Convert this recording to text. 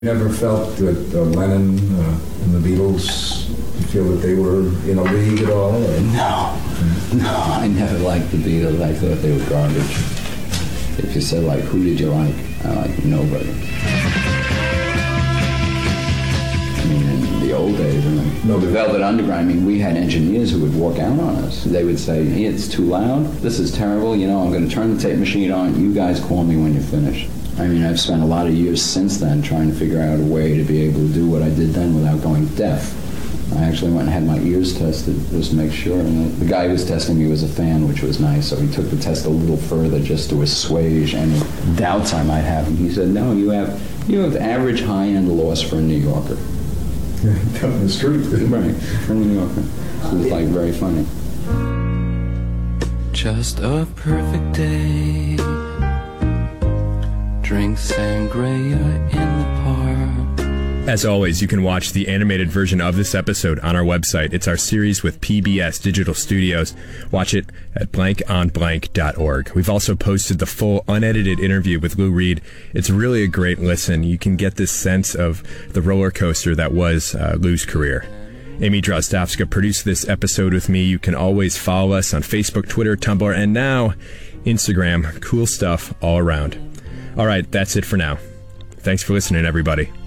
Never felt that Lennon and the Beatles, you feel that they were in a league at all? Or? No, I never liked the Beatles. I thought they were garbage. If you said, like, who did you like? I like nobody. I mean, in the old days, the Velvet Underground, I mean, we had engineers who would walk out on us. They would say, hey, it's too loud. This is terrible. You know, I'm going to turn the tape machine on. You guys call me when you're finished. I mean, I've spent a lot of years since then trying to figure out a way to be able to do what I did then without going deaf. I actually went and had my ears tested just to make sure. And the guy who was testing me was a fan, which was nice. So he took the test a little further just to assuage any doubts I might have. And he said, no, you have average high-end loss for a New Yorker. Down the street. Right, for a New Yorker. So it was like very funny. Just a perfect day. Drink sangria in the park. As always, you can watch the animated version of this episode on our website. It's our series with PBS Digital Studios. Watch it at blankonblank.org. We've also posted the full unedited interview with Lou Reed. It's really a great listen. You can get this sense of the roller coaster that was Lou's career. Amy Drozdowska produced this episode with me. You can always follow us on Facebook, Twitter, Tumblr, and now Instagram. Cool stuff all around. All right, that's it for now. Thanks for listening, everybody.